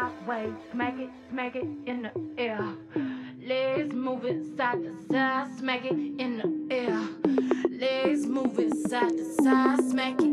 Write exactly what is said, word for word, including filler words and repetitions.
way. Smack it, smack it in the air. Legs move it side to side, smack it in the air. Legs move it side to side, smack it